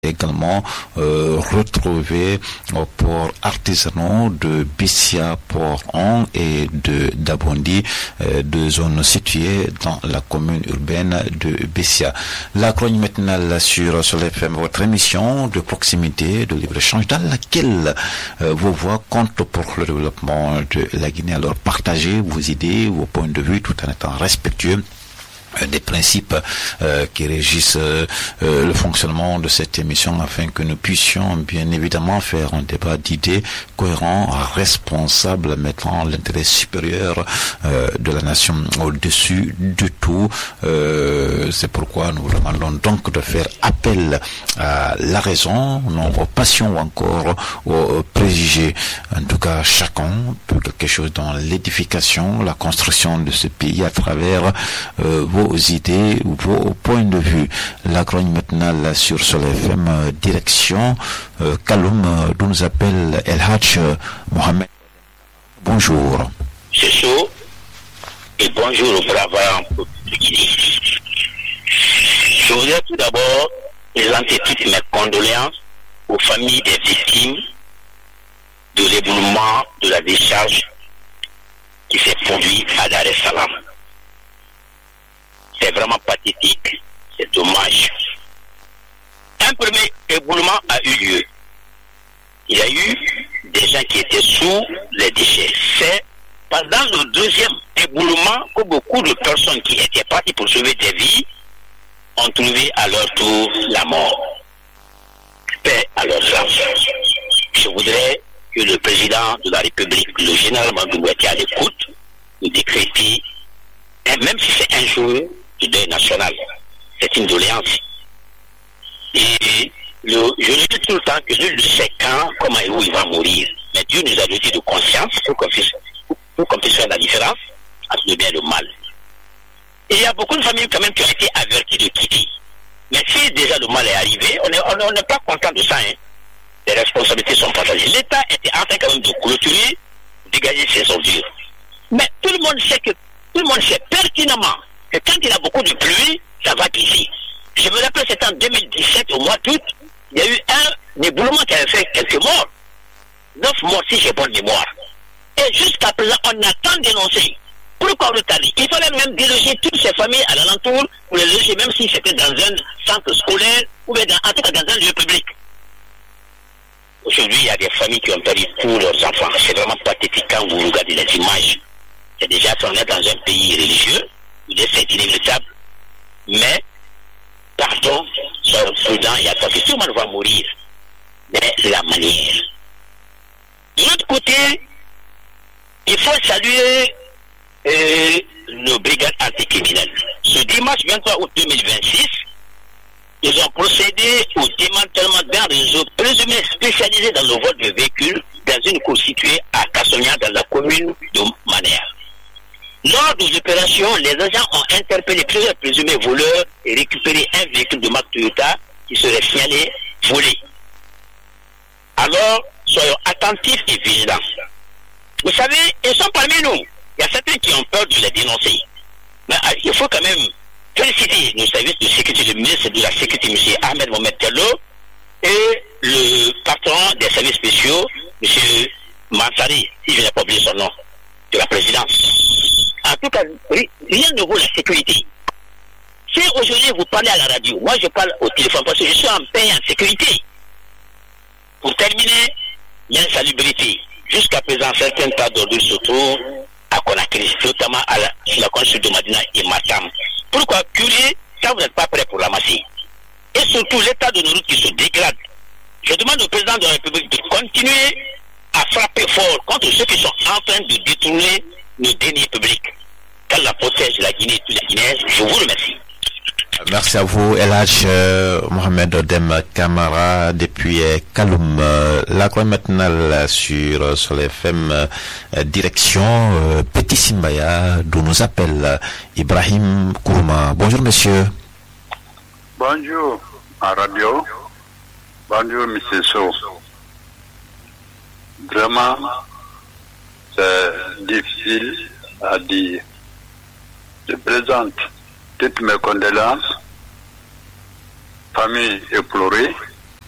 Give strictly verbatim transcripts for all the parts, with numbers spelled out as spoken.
également euh, retrouvé au port artisanal de Bissia, Port un et de d'Abondi, euh, deux zones situées dans la commune urbaine de Bissia. La chronique matinale sur Soleil F M, votre émission de proximité, de libre-échange, dans laquelle euh, vos voix comptent pour le développement de la Guinée. Alors partagez vos idées, vos points de vue, tout en étant respectueux des principes euh, qui régissent euh, euh, le fonctionnement de cette émission, afin que nous puissions bien évidemment faire un débat d'idées cohérent, responsable, mettant l'intérêt supérieur euh, de la nation au-dessus de tout. Euh, c'est pourquoi nous vous demandons donc de faire appel à la raison, non aux passions ou encore aux préjugés. En tout cas, chacun peut quelque chose dans l'édification, la construction de ce pays à travers euh, vos vos idées ou vos points de vue. La chronique matinale sur Soleil F M, direction euh, Kaloum, euh, d'où nous appelle El Hadj Mohamed. Bonjour. C'est chaud et bonjour au brave de Guinée. Je voudrais tout d'abord présenter toutes mes condoléances aux familles des victimes de l'éboulement de la décharge qui s'est produit à Dar es Salaam. C'est vraiment pathétique, c'est dommage. Un premier éboulement a eu lieu. Il y a eu des gens qui étaient sous les déchets. C'est pendant le deuxième éboulement que beaucoup de personnes qui étaient parties pour sauver des vies ont trouvé à leur tour la mort. Paix à leurs âmes. Je voudrais que le président de la République, le général Mamadou Bouaké, à l'écoute, nous décréter, et même si c'est un jour du deuil national, c'est une doléance. Et le, je le dis tout le temps que nul ne sait quand, comment et où il va mourir. Mais Dieu nous a doté de conscience pour qu'on puisse, pour qu'on puisse faire la différence entre le bien et le mal. Et il y a beaucoup de familles quand même qui ont été averties de quitter. Mais si déjà le mal est arrivé, on n'est on n'est pas content de ça. Hein. Les responsabilités sont partagées. L'État était en train quand même de clôturer, de dégager ses ordures. Mais tout le monde sait que, tout le monde sait pertinemment que quand il y a beaucoup de pluie, ça va glisser. Je me rappelle, c'était en deux mille dix-sept, au mois d'août, il y a eu un éboulement qui avait fait quelques morts. Neuf morts, si j'ai bonne mémoire. Et jusqu'à présent, on a tant dénoncé. Pourquoi retarder? Il fallait même déloger toutes ces familles à l'alentour, pour les loger, même si c'était dans un centre scolaire, ou bien dans, en tout cas dans un lieu public. Aujourd'hui, il y a des familles qui ont perdu tous leurs enfants. C'est vraiment pathétique quand vous regardez les images. C'est déjà qu'on est dans un pays religieux, c'est inévitable, mais pardon, soyons prudents et attentifs. Tout le monde va mourir, mais la manière. De l'autre côté, il faut saluer euh, nos brigades anticriminelles. Ce dimanche vingt-trois août deux mille vingt-six, ils ont procédé au démantèlement d'un réseau présumé spécialisé dans le vol de véhicules dans une cour située à Kassonia, dans la commune de Manéa. Lors des opérations, les agents ont interpellé plusieurs présumés voleurs et récupéré un véhicule de marque Toyota qui serait signalé volé. Alors, soyons attentifs et vigilants. Vous savez, ils sont parmi nous. Il y a certains qui ont peur de les dénoncer. Mais il faut quand même féliciter nos services de sécurité, le ministre de la Sécurité, M. Ahmed Mohamed Diallo, et le patron des services spéciaux, M. Mansari, si je n'ai pas oublié son nom, de la présidence. En tout cas, rien ne vaut la sécurité. Si aujourd'hui vous parlez à la radio, moi je parle au téléphone parce que je suis en paix et en sécurité. Pour terminer, l'insalubrité. Jusqu'à présent, certains tas d'ordures se trouvent à Conakry, notamment à la, sur la construction de Madina et Matam. Pourquoi curer quand vous n'êtes pas prêt pour ramasser? Et surtout l'état de nos routes qui se dégrade. Je demande au président de la République de continuer à frapper fort contre ceux qui sont en train de détourner nos deniers publics. Qu'elle la protège, la Guinée et tous les Guinéens. Je vous remercie. Merci à vous, El Hadj euh, Mohamed Odem Kamara, depuis euh, Kaloum. Euh, la chronique matinale sur, euh, sur les F M, euh, direction euh, Petit Simbaya, d'où nous appelle euh, Ibrahim Kourouma. Bonjour, monsieur. Bonjour, à radio. Bonjour, monsieur So. Vraiment, c'est difficile à dire. Je présente toutes mes condoléances, famille éplorée,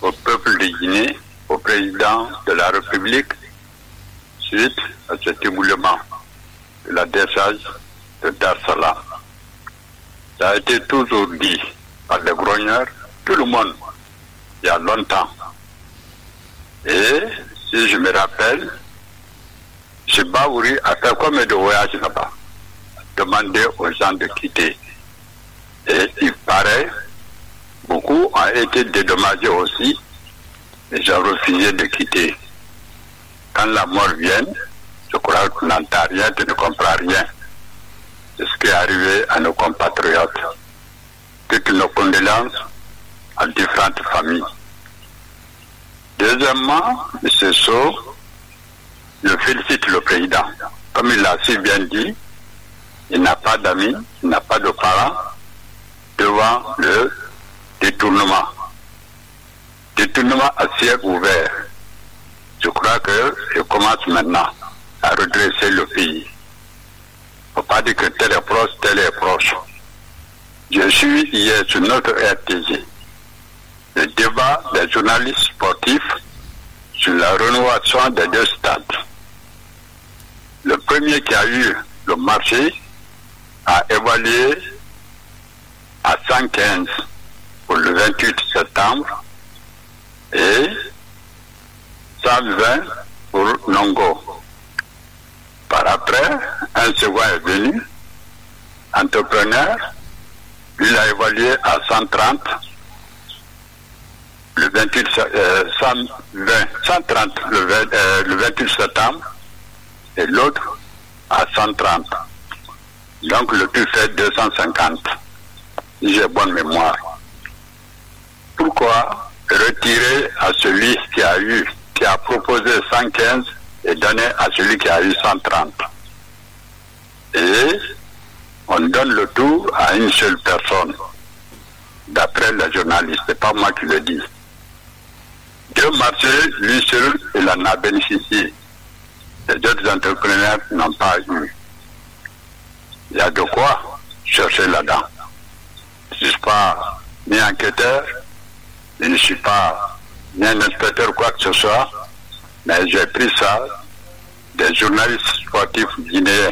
au peuple de Guinée, au président de la République, suite à cet éboulement de la décharge de Dar Salam. Ça a été toujours dit par les grogneurs, tout le monde, il y a longtemps. Et si je me rappelle, je Baouri a fait combien de voyages là-bas, demander aux gens de quitter. Et il paraît, beaucoup ont été dédommagés aussi, et j'ai refusé de quitter. Quand la mort vient, je crois qu'on n'entend rien, tu ne comprends rien. C'est ce qui est arrivé à nos compatriotes. Toutes nos condoléances à différentes familles. Deuxièmement, M. Sow, je félicite le président. Comme il l'a si bien dit, il n'a pas d'amis, il n'a pas de parents devant le détournement. Détournement à ciel ouvert. Je crois qu'il commence maintenant à redresser le pays. Il ne faut pas dire que tel est proche, tel est proche. Je suis hier sur notre R T G. Le débat des journalistes sportifs sur la rénovation des deux stades. Le premier qui a eu le marché a évalué à cent quinze pour le vingt-huit septembre et cent vingt pour Nongo. Par après, un second est venu, entrepreneur, lui l'a évalué à cent trente, le vingt-huit, euh, cent vingt, cent trente le, vingt, euh, le vingt-huit septembre, et l'autre à cent trente. Donc le tout fait deux cent cinquante, si j'ai bonne mémoire. Pourquoi retirer à celui qui a eu, qui a proposé cent quinze et donner à celui qui a eu cent trente? Et on donne le tout à une seule personne, d'après les journalistes, c'est pas moi qui le dis. Deux marchés, lui seul, il en a bénéficié. Les autres entrepreneurs n'ont pas eu. Il y a de quoi chercher là-dedans. Je ne suis pas ni enquêteur, je ne suis pas ni un inspecteur quoi que ce soit, mais j'ai pris ça des journalistes sportifs guinéens.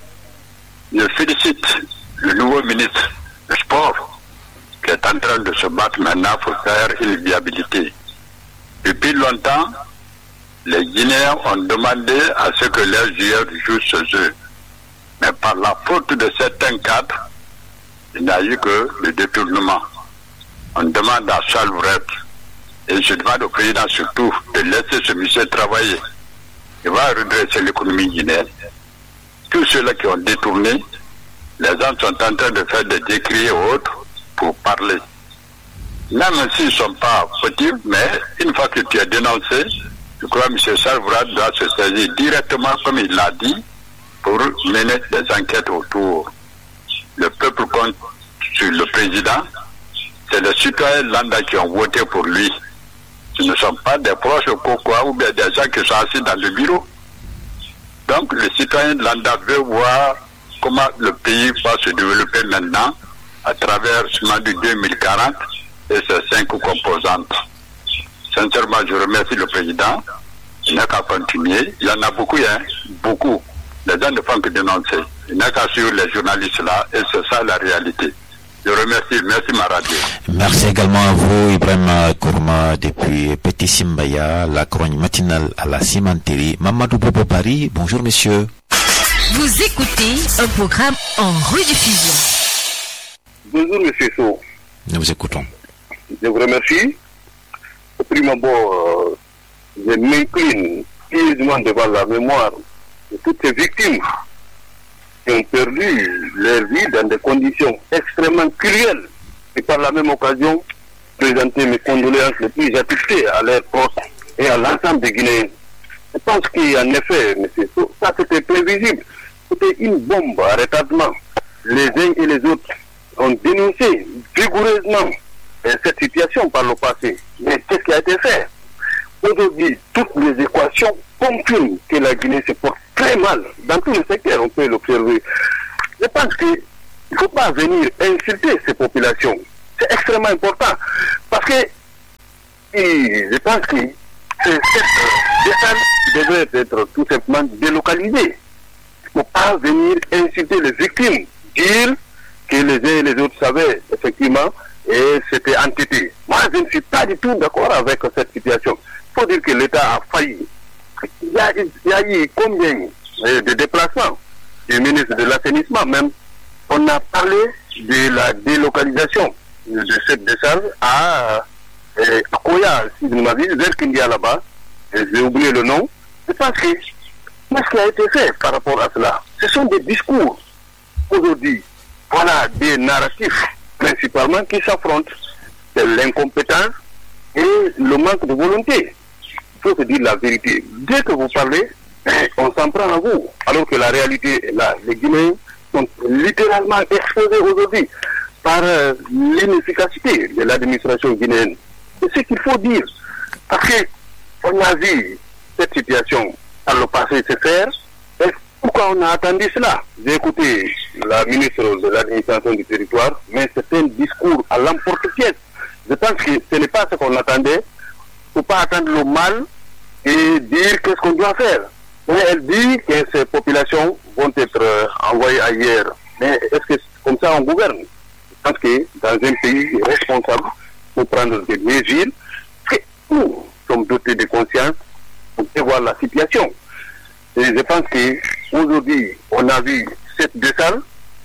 Je félicite le nouveau ministre du sport qui est en train de se battre maintenant pour faire une viabilité. Depuis longtemps, les Guinéens ont demandé à ce que leurs joueurs jouent ce jeu. Mais par la faute de certains cadres, il n'y a eu que le détournement. On demande à Charles Vret, et je demande au président surtout de laisser ce monsieur travailler. Il va redresser l'économie guinéenne. Tous ceux-là qui ont détourné, les gens sont en train de faire des décrets ou autres pour parler. Même s'ils ne sont pas petits, mais une fois que tu es dénoncé, je crois que M. Salvrat doit se saisir directement, comme il l'a dit, pour mener des enquêtes autour. Le peuple compte sur le président, c'est les citoyens lambda qui ont voté pour lui. Ce ne sont pas des proches ou quoi, ou bien des gens qui sont assis dans le bureau. Donc, le citoyen lambda veut voir comment le pays va se développer maintenant à travers seulement du deux mille quarante et ses cinq composantes. Sincèrement, je remercie le président. Il n'a qu'à continuer. Il y en a beaucoup, hein, beaucoup. Les gens ne font que dénoncer. Il n'a qu'à suivre les journalistes là, et c'est ça la réalité. Je remercie. Merci, ma radio. Merci également à vous, Ibrahim Kourma, depuis Petit Simbaya, la chronique matinale à la cimenterie. Mamadou Bobo Paris, bonjour monsieur. Vous écoutez un programme en rediffusion. Bonjour monsieur Sow. Nous vous écoutons. Je vous remercie. Au prime abord, euh, je m'incline pieusement devant la mémoire de toutes ces victimes qui ont perdu leur vie dans des conditions extrêmement cruelles. Et par la même occasion, présenter mes condoléances les plus attristées à leurs proches et à l'ensemble des Guinéens. Je pense qu'en effet, monsieur Sow, ça c'était prévisible. C'était une bombe à retardement. Les uns et les autres ont dénoncé vigoureusement cette situation par le passé. Mais qu'est-ce qui a été fait? Aujourd'hui, toutes les équations confirment que la Guinée se porte très mal. Dans tous les secteurs, on peut l'observer. Je pense qu'il ne faut pas venir insulter ces populations. C'est extrêmement important. Parce que Et je pense que cette descente devrait être tout simplement délocalisée. Il ne faut pas venir inciter les victimes, dire que les uns et les autres savaient effectivement et c'était entêté. Moi, je ne suis pas du tout d'accord avec cette situation. Il faut dire que l'État a failli. Il y a, il y a eu combien de déplacements du ministre de l'Assainissement même. On a parlé de la délocalisation de cette descente à, à Koya, si je ne m'abuse, vers Kindia là-bas. J'ai oublié le nom. Je pense que ce qui a été fait par rapport à cela, ce sont des discours. Aujourd'hui, voilà des narratifs principalement qui s'affrontent. C'est l'incompétence et le manque de volonté. Il faut se dire la vérité. Dès que vous parlez, on s'en prend à vous. Alors que la réalité est là. Les Guinéens sont littéralement exposés aujourd'hui par euh, l'inefficacité de l'administration guinéenne. C'est ce qu'il faut dire. Parce qu'on a vu cette situation par le passé se faire. Et pourquoi on a attendu cela? J'ai écouté la ministre de l'administration du territoire, mais c'est un discours à l'emporte-pièce. Je pense que ce n'est pas ce qu'on attendait. Il ne faut pas attendre le mal et dire qu'est-ce qu'on doit faire. Mais elle dit que ces populations vont être euh, envoyées ailleurs. Mais est-ce que comme ça on gouverne? Je pense que dans un pays responsable, il faut prendre des mesures. Que nous sommes dotés de conscience pour prévoir la situation. Et je pense qu'aujourd'hui, on a vu cette descente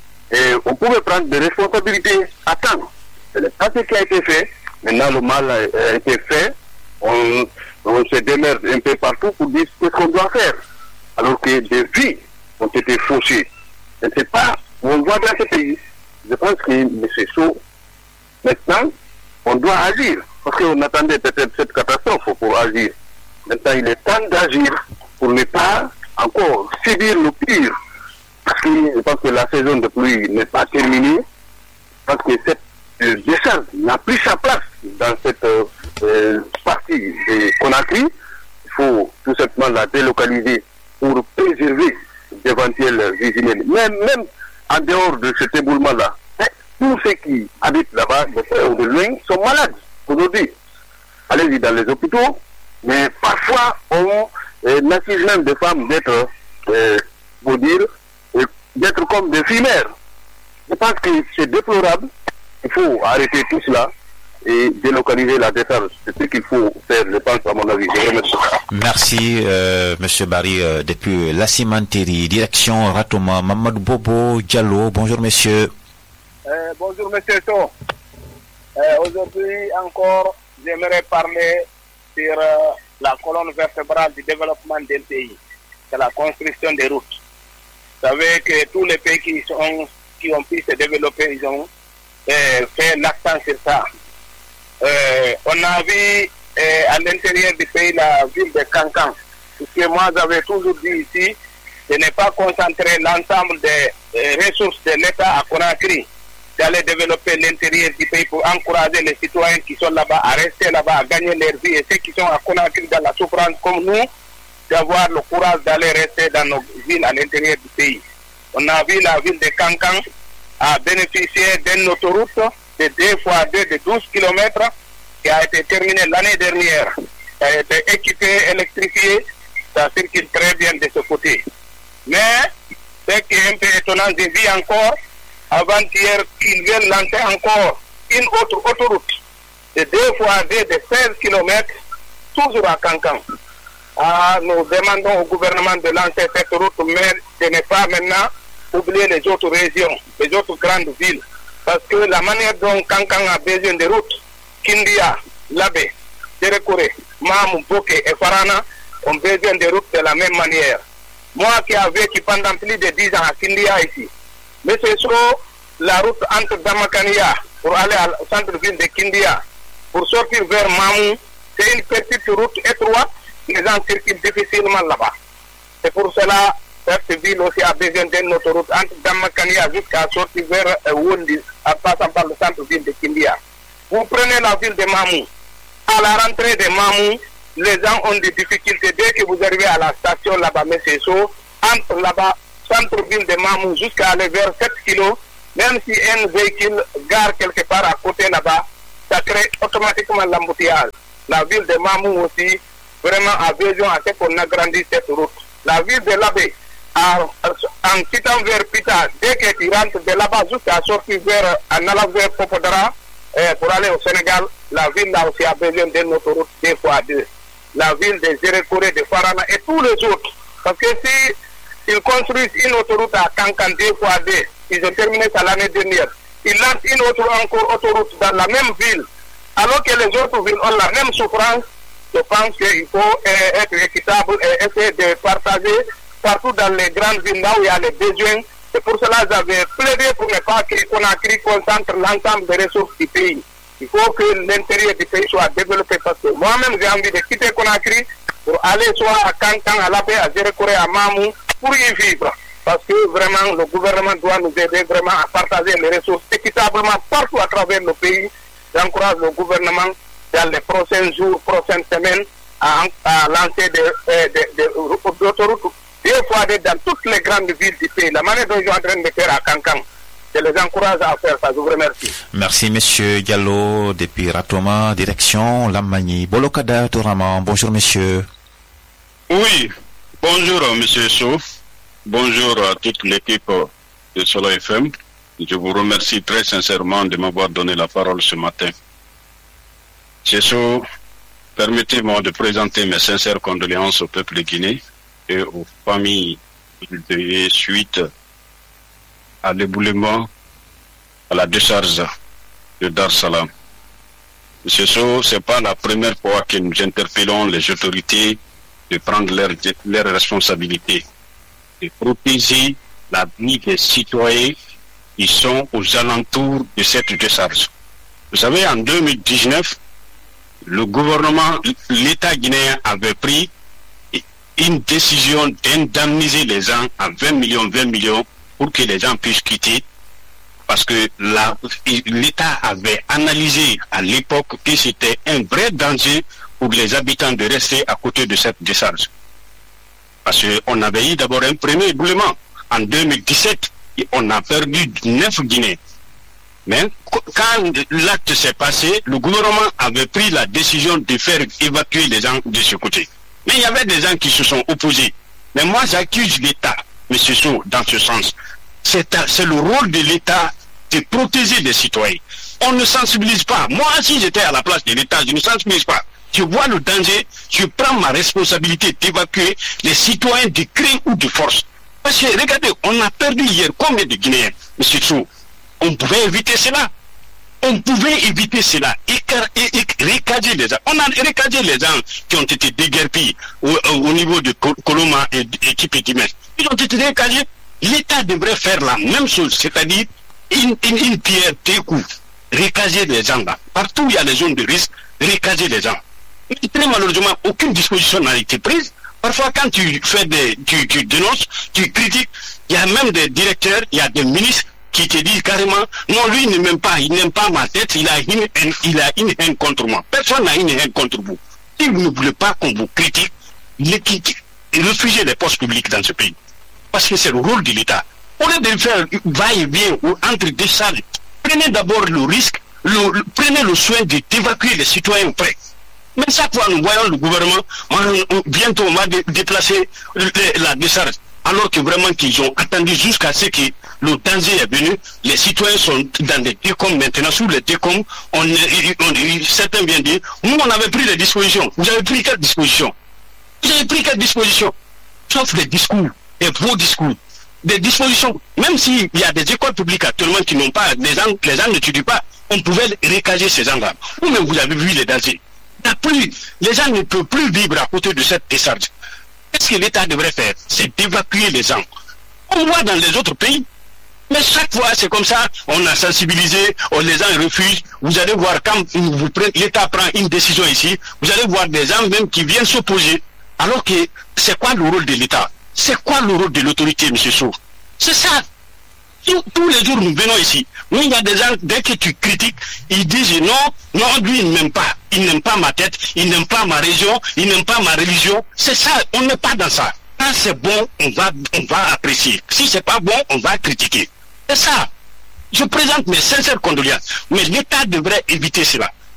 et on pouvait prendre des responsabilités à temps. Ce n'est pas ce qui a été fait. Maintenant, le mal a été fait. On, on se démerde un peu partout pour dire ce qu'on doit faire. Alors que des vies ont été fauchées. Je ne sais pas où on voit dans ce pays. Je pense que M. Sow, maintenant, on doit agir. Parce qu'on attendait peut-être cette catastrophe pour agir. Maintenant, il est temps d'agir pour ne pas encore subir le pire. Parce que je pense que la saison de pluie n'est pas terminée. Parce que cette euh, descente n'a plus sa place dans cette euh, partie de Conakry. Il faut tout simplement la délocaliser pour préserver d'éventuelles vigilines. Même, même en dehors de cet éboulement-là, tous ceux qui habitent là-bas, de près ou de loin, sont malades aujourd'hui. Allez-y dans les hôpitaux, mais parfois on euh, accuse même des femmes d'être, euh, pour dire, euh, d'être comme des fumeurs. Je pense que c'est déplorable. Il faut arrêter tout cela et délocaliser la décharge. C'est ce qu'il faut faire, je pense, à mon avis. Je remercie. Merci, euh, Monsieur Barry, euh, depuis la cimenterie, direction Ratoma, Mamadou Bobo Diallo. Bonjour, monsieur. Euh, bonjour, monsieur Sow. Euh, aujourd'hui, encore, j'aimerais parler sur euh, la colonne vertébrale du développement d'un pays. C'est la construction des routes. Vous savez que tous les pays qui, sont, qui ont pu se développer, ils ont euh, fait l'accent sur ça. Euh, on a vu euh, à l'intérieur du pays la ville de Kankan. Ce que moi j'avais toujours dit ici, de ne pas concentrer l'ensemble des euh, ressources de l'État à Conakry, d'aller développer l'intérieur du pays pour encourager les citoyens qui sont là-bas à rester là-bas, à gagner leur vie, et ceux qui sont à Conakry dans la souffrance comme nous, d'avoir le courage d'aller rester dans nos villes à l'intérieur du pays. On a vu la ville de Kankan a bénéficié d'une autoroute de deux fois deux de douze kilomètres qui a été terminée l'année dernière. Ça a été équipé, électrifié, ça circule très bien de ce côté. Mais ce qui est un peu étonnant, j'ai vu encore avant-hier qu'ils viennent lancer encore une autre autoroute de deux fois deux de seize kilomètres, toujours à Kankan. Ah, nous demandons au gouvernement de lancer cette route, mais de ne pas maintenant oublier les autres régions, les autres grandes villes. Parce que la manière dont Kankan a besoin de routes, Kindia, Labé, Terekure, Mamou, Boké et Farana ont besoin de routes de la même manière. Moi qui ai vécu pendant plus de dix ans à Kindia ici, mais c'est sur la route entre Damakania pour aller au centre-ville de Kindia, pour sortir vers Mamou, c'est une petite route étroite, les gens circulent difficilement là-bas. C'est pour cela cette ville aussi a besoin d'une autoroute entre Damakania jusqu'à sortir vers euh, Wundi, en passant par le centre-ville de Kindia. Vous prenez la ville de Mamou. À la rentrée de Mamou, les gens ont des difficultés dès que vous arrivez à la station là-bas, mais c'est chaud. Entre là-bas, centre-ville de Mamou jusqu'à aller vers sept kilos, même si un véhicule gare quelque part à côté là-bas, ça crée automatiquement l'embouteillage. La ville de Mamou aussi, vraiment, a besoin à ce qu'on agrandisse cette route. La ville de Labé, en quittant vers Pita, dès que tu rentres de là-bas jusqu'à sortir vers, en allant vers Popodara, eh, pour aller au Sénégal, la ville là aussi a besoin d'une autoroute deux fois deux. La ville de Zérékoré, de Farana et tous les autres. Parce que si ils construisent une autoroute à Kankan deux fois deux, ils ont terminé ça l'année dernière, ils lancent une autre encore autoroute dans la même ville, alors que les autres villes ont la même souffrance. Je pense qu'il faut euh, être équitable et essayer de partager partout dans les grandes villes là où il y a les besoins. C'est pour cela que j'avais plaidé pour ne pas que Conakry concentre l'ensemble des ressources du pays. Il faut que l'intérieur du pays soit développé parce que moi-même j'ai envie de quitter Conakry pour aller soit à Kankan, à Labé, à Zérékoré, à Mamou, pour y vivre. Parce que vraiment le gouvernement doit nous aider vraiment à partager les ressources équitablement partout à travers le pays. J'encourage le gouvernement dans les prochains jours, prochaines semaines, à, à lancer des, des, des, des autoroutes deux fois deux dans toutes les grandes villes du pays. La manière dont ils sont en train de faire à Kankan, je les encourage à faire ça. Je vous remercie. Merci, monsieur Diallo, depuis Ratoma, direction Lamagny. Bolokada Touraman, bonjour, monsieur. Oui, bonjour, monsieur Souf. Bonjour à toute l'équipe de Solo F M. Je vous remercie très sincèrement de m'avoir donné la parole ce matin. Monsieur, permettez-moi de présenter mes sincères condoléances au peuple guinéen et aux familles de suite à l'éboulement, à la décharge de Dar Salam. Monsieur So, ce n'est pas la première fois que nous interpellons les autorités de prendre leurs leur responsabilités, de protéger la vie des citoyens qui sont aux alentours de cette décharge. Vous savez, en deux mille dix-neuf, le gouvernement, l'État guinéen avait pris une décision d'indemniser les gens à vingt millions, vingt millions pour que les gens puissent quitter, parce que l'État avait analysé à l'époque que c'était un vrai danger pour les habitants de rester à côté de cette décharge. Parce qu'on avait eu d'abord un premier éboulement en deux mille dix-sept, et on a perdu neuf Guinéens. Mais quand l'acte s'est passé, le gouvernement avait pris la décision de faire évacuer les gens de ce côté. Mais il y avait des gens qui se sont opposés. Mais moi, j'accuse l'État, M. Sow, dans ce sens. C'est le rôle de l'État de protéger les citoyens. On ne sensibilise pas. Moi, si j'étais à la place de l'État, je ne sensibilise pas. Je vois le danger, je prends ma responsabilité d'évacuer les citoyens de crime ou de force. Parce que, regardez, on a perdu hier combien de Guinéens, M. Sow? On pouvait éviter cela. On pouvait éviter cela. Récaser les gens. On a récasé les gens qui ont été déguerpis au, au niveau de Coloma et d'équipe Équimès. Ils ont été récasés. L'État devrait faire la même chose, c'est-à-dire une, une, une pierre, deux coups. Récaser les gens là. Partout où il y a les zones de risque, récaser les gens. Mais très malheureusement, aucune disposition n'a été prise. Parfois, quand tu fais des, tu, tu dénonces, tu critiques, il y a même des directeurs, il y a des ministres qui te disent carrément, non, lui, il ne m'aime pas, il n'aime pas ma tête, il a une haine, il a une haine contre moi. Personne n'a une haine contre vous. Si vous ne voulez pas qu'on vous critique, refusez les postes publics dans ce pays. Parce que c'est le rôle de l'État. Au lieu de faire va-et-vient ou entre des salles, prenez d'abord le risque, le, le, prenez le soin d'évacuer les citoyens prêts. Mais chaque fois, nous voyons le gouvernement, on, bientôt on va dé, déplacer le, la décharge. Alors que vraiment qu'ils ont attendu jusqu'à ce que le danger est venu, les citoyens sont dans des décombres maintenant. Sous les décombres, on, on, certains viennent dire, nous on avait pris les dispositions. Vous avez pris quelles dispositions? Vous avez pris quelles dispositions? Sauf des discours, des beaux discours, des dispositions. Même s'il y a des écoles publiques actuellement qui n'ont pas, les gens, les gens n'étudient pas, on pouvait récaser ces gens-là. Ou même vous avez vu les dangers. Plus, les gens ne peuvent plus vivre à côté de cette décharge. Qu'est-ce que l'État devrait faire? C'est d'évacuer les gens. On voit dans les autres pays. Mais chaque fois, c'est comme ça, on a sensibilisé, on les gens refusent. Vous allez voir, quand l'État prend une décision ici, vous allez voir des gens même qui viennent s'opposer. Alors que, c'est quoi le rôle de l'État? C'est quoi le rôle de l'autorité, M. Sow? C'est ça. Tous les jours, nous venons ici. Nous, il y a des gens, dès que tu critiques, ils disent non, non, lui, il n'aime pas. Il n'aime pas ma tête, il n'aime pas ma région, il n'aime pas ma religion. C'est ça, on n'est pas dans ça. Quand c'est bon, on va, on va apprécier. Si c'est pas bon, on va critiquer. C'est ça. Je présente mes sincères condoléances. Mais l'État devrait éviter cela.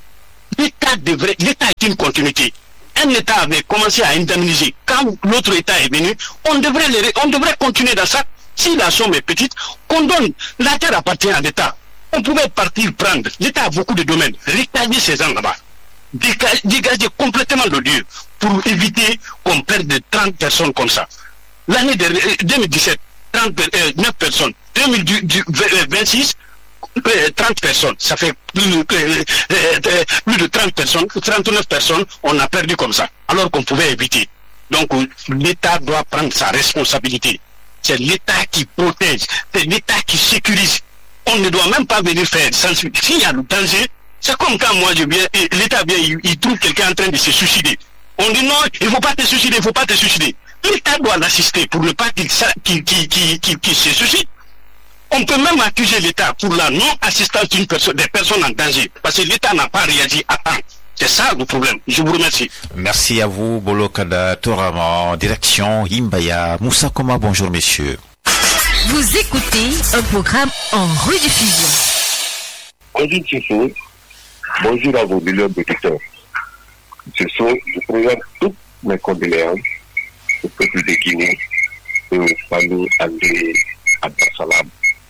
L'État devrait, l'État est une continuité. Un État avait commencé à indemniser. Quand l'autre État est venu, on devrait, les, on devrait continuer dans ça. Si la somme est petite, qu'on donne. La terre appartient à l'État. On pouvait partir prendre. L'État a beaucoup de domaines. Rétailler ces gens là-bas. Dégager, dégager complètement le lieu pour éviter qu'on perde trente personnes comme ça. L'année de deux mille dix-sept, trente-neuf personnes. deux mille vingt-six, trente personnes. Ça fait plus, plus de trente personnes, trente-neuf personnes, on a perdu comme ça. Alors qu'on pouvait éviter. Donc l'État doit prendre sa responsabilité. C'est l'État qui protège, c'est l'État qui sécurise. On ne doit même pas venir faire sensibiliser. S'il y a le danger, c'est comme quand moi je viens, l'État vient, il, il trouve quelqu'un en train de se suicider. On dit non, il ne faut pas te suicider, il ne faut pas te suicider. L'État doit l'assister pour ne pas qu'il qu'il, qu'il, qu'il, qu'il, qu'il se suicide. On peut même accuser l'État pour la non-assistance d'une personne, des personnes en danger, parce que l'État n'a pas réagi à temps. C'est ça le problème. Je vous remercie. Merci à vous, Bolokada Torama, direction Imbaya. Moussa Koma, bonjour messieurs. Vous écoutez un programme en rediffusion. Bonjour Tissot, bonjour à vos millions d'auditeurs. Ce soir, je présente toutes mes condoléances au peuple de Guinée et aux familles André à Dar es Salaam.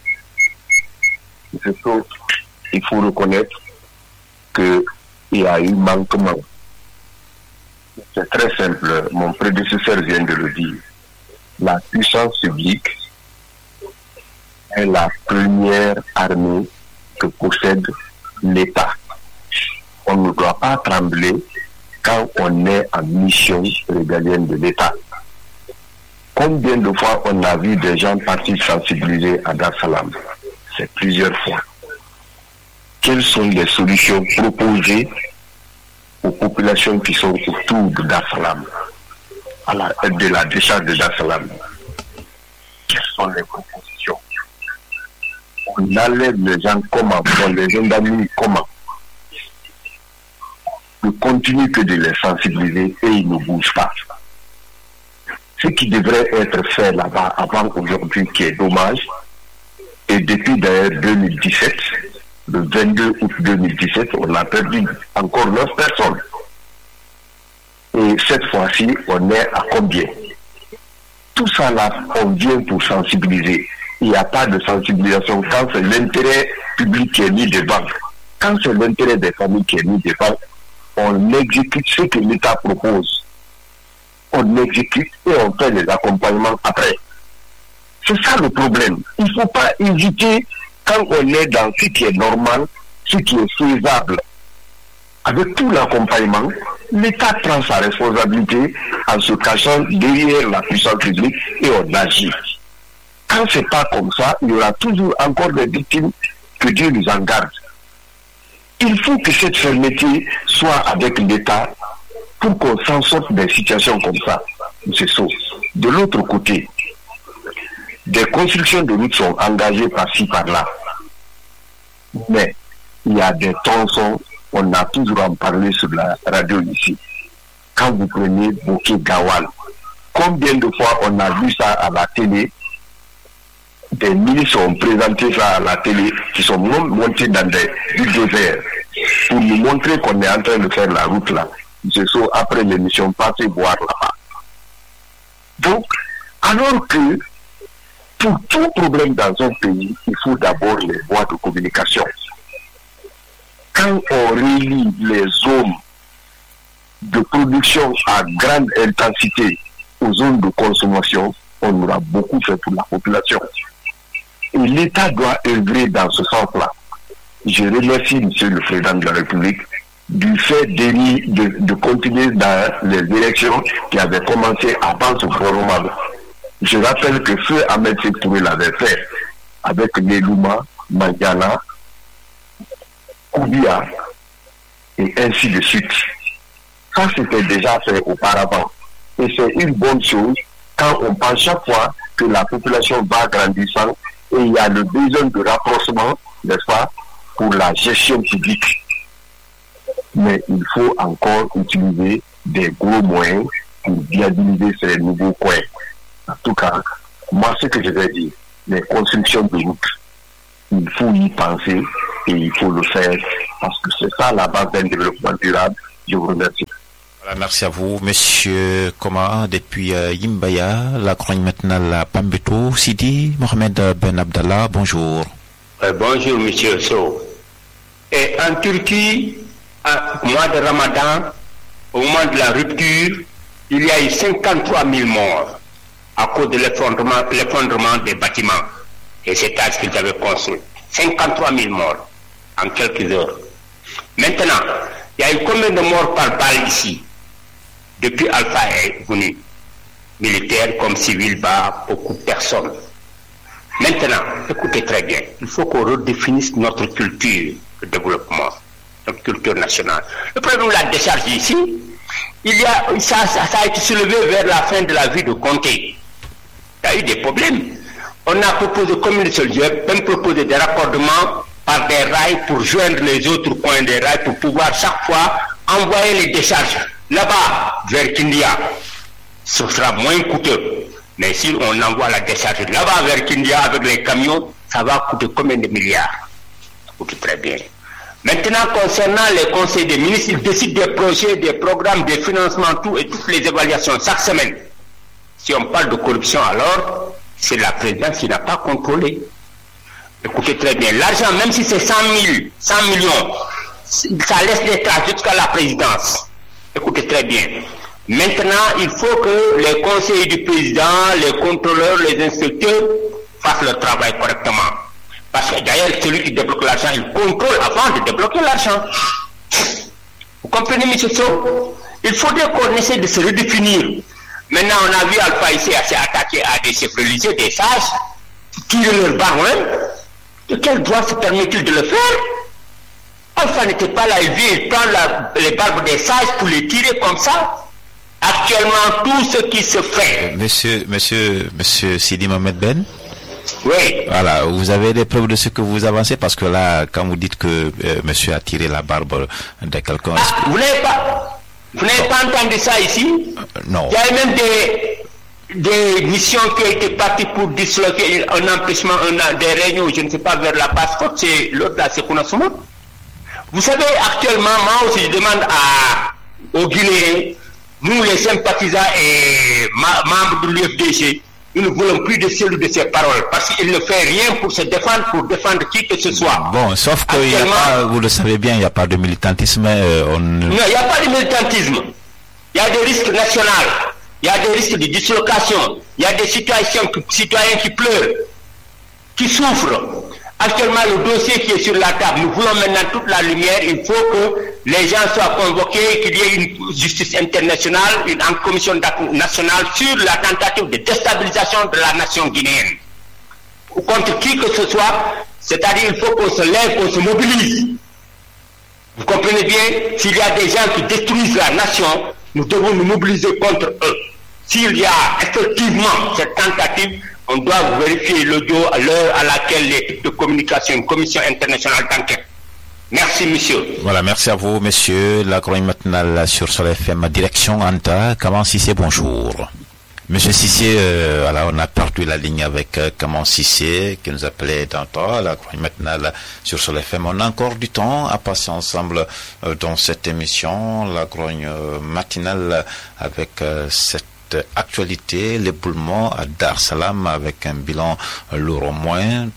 Ce soir, il faut reconnaître qu'il y a eu manquement. C'est très simple, mon prédécesseur vient de le dire. La puissance publique est la première armée que possède l'État. On ne doit pas trembler quand on est en mission régalienne de l'État. Combien de fois on a vu des gens partir sensibiliser à Dar es Salaam? C'est plusieurs fois. Quelles sont les solutions proposées aux populations qui sont autour de Dar es Salaam, à la, de la décharge de Dar es Salaam? Quelles sont les propositions? On enlève les gens comment? On les indemnise comment? On continue que de les sensibiliser et ils ne bougent pas. Ce qui devrait être fait là-bas avant aujourd'hui, qui est dommage, et depuis d'ailleurs deux mille dix-sept, le vingt-deux août deux mille dix-sept, on a perdu encore neuf personnes. Et cette fois-ci, on est à combien? Tout ça là, on vient pour sensibiliser. Il n'y a pas de sensibilisation quand c'est l'intérêt public qui est mis devant. Quand c'est l'intérêt des familles qui est mis devant, on exécute ce que l'État propose. On exécute et on fait les accompagnements après. C'est ça le problème. Il ne faut pas hésiter quand on est dans ce qui est normal, ce qui est faisable. Avec tout l'accompagnement, l'État prend sa responsabilité en se cachant derrière la puissance publique et on agit. Quand ce n'est pas comme ça, il y aura toujours encore des victimes, que Dieu nous en garde. Il faut que cette fermeté soit avec l'État pour qu'on s'en sorte des situations comme ça. C'est ça. De l'autre côté, des constructions de routes sont engagées par-ci, par-là. Mais il y a des tronçons, on a toujours en parlé sur la radio ici. Quand vous prenez Bokeh Gawal, combien de fois on a vu ça à la télé? Des ministres ont présenté ça à la télé, qui sont montés dans des bulldozers pour nous montrer qu'on est en train de faire la route là. C'est ça, après l'émission, passez voir là-bas. Donc, alors que pour tout problème dans un pays, il faut d'abord les voies de communication. Quand on relie les zones de production à grande intensité aux zones de consommation, on aura beaucoup fait pour la population. Et l'État doit œuvrer dans ce sens-là. Je remercie M. le Président de la République du fait de, de, de continuer dans les élections qui avaient commencé avant ce forum. Je rappelle que Feu Ahmed Sékou Touré l'avait fait avec Nelouma, Mandiana, Koubia et ainsi de suite. Ça, c'était déjà fait auparavant. Et c'est une bonne chose quand on pense chaque fois que la population va grandissant et il y a le besoin de rapprochement, n'est-ce pas, pour la gestion publique. Mais il faut encore utiliser des gros moyens pour viabiliser ces nouveaux coins. En tout cas, moi, ce que je vais dire, les constructions de routes, il faut y penser Et il faut le faire parce que c'est ça la base d'un développement durable. Je vous remercie. Voilà, merci à vous, Monsieur Koma, depuis euh, Yimbaya, la grogne maintenant la Pambeto, Sidi Mohamed Ben Abdallah, bonjour. Euh, bonjour, Monsieur So. Et en Turquie, au mois de Ramadan, au moment de la rupture, il y a eu cinquante-trois mille morts à cause de l'effondrement, l'effondrement des bâtiments et cet étages qu'ils avaient construits. cinquante-trois mille morts en quelques heures. Maintenant, il y a eu combien de morts par balle ici depuis Alpha est venu? Militaires comme civils, bas, beaucoup de personnes. Maintenant, écoutez très bien, il faut qu'on redéfinisse notre culture de développement, notre culture nationale. Le problème de la décharge ici, il y a, ça, ça, ça a été soulevé vers la fin de la vie de Conté. Il y a eu des problèmes. On a proposé, comme le seul, même proposé des raccordements par des rails pour joindre les autres coins des rails pour pouvoir chaque fois envoyer les décharges là-bas vers Kindia. Ce sera moins coûteux. Mais si on envoie la décharge là-bas vers Kindia avec les camions, ça va coûter combien de milliards? Ça coûte très bien. Maintenant, concernant les conseils des ministres, ils décident des projets, des programmes, des financements, tout et toutes les évaluations chaque semaine. Si on parle de corruption, alors c'est la présidence qui n'a pas contrôlé. Écoutez très bien, l'argent, même si c'est cent mille, cent millions, ça laisse des traces jusqu'à la présidence. Écoutez très bien. Maintenant, il faut que les conseillers du président, les contrôleurs, les inspecteurs fassent leur travail correctement. Parce que d'ailleurs, celui qui débloque l'argent, il contrôle avant de débloquer l'argent. Vous comprenez, M. So? Il faudrait qu'on essaie de se redéfinir. Maintenant, on a vu Alpha ici s'est attaqué à des chefs religieux, des sages, qui tirent leur barbe même. De quel droit se permet-il de le faire? Alpha n'était pas là, il vient, il prend la, les barbes des sages pour les tirer comme ça. Actuellement, tout ce qui se fait. Monsieur, monsieur, monsieur Sidi Mohamed Ben? Oui. Voilà, vous avez des preuves de ce que vous avancez parce que là, quand vous dites que euh, monsieur a tiré la barbe de quelqu'un. Ah, vous n'avez pas, vous n'avez pas entendu ça ici? euh, Non. Il y a même des, des missions qui ont été parties pour disloquer un empêchement, un, des réunions, je ne sais pas, vers la passeport, c'est l'autre là, c'est Kounassouma. Vous savez, actuellement, moi aussi, je demande à, aux Guinéens, nous les sympathisants et ma, membres de l'U F D G, nous ne voulons plus de celui de ces paroles, parce qu'il ne fait rien pour se défendre, pour défendre qui que ce soit. Bon, sauf que il y a pas, vous le savez bien, il n'y a pas de militantisme. Euh, on... Non, il n'y a pas de militantisme. Il y a des risques nationaux, il y a des risques de dislocation, il y a des citoyens, citoyens qui pleurent, qui souffrent. Actuellement, le dossier qui est sur la table, nous voulons maintenant toute la lumière. Il faut que les gens soient convoqués, qu'il y ait une justice internationale, une commission nationale sur la tentative de déstabilisation de la nation guinéenne. Ou contre qui que ce soit, c'est-à-dire il faut qu'on se lève, qu'on se mobilise. Vous comprenez bien, s'il y a des gens qui détruisent la nation, nous devons nous mobiliser contre eux. S'il y a effectivement cette tentative, on doit vérifier l'audio à l'heure à laquelle l'équipe de communication, une commission internationale d'enquête. Merci, monsieur. Voilà, merci à vous, monsieur. La chronique matinale sur Sol F M, direction Anta. Kaman Sissé, bonjour. Monsieur Sissé, euh, voilà, on a perdu la ligne avec euh, Kaman Sissé, qui nous appelait d'Anta. La chronique matinale sur Sol F M. On a encore du temps à passer ensemble euh, dans cette émission. La chronique euh, matinale avec euh, cette actualité, l'éboulement à Dar Salam avec un bilan lourd au moins.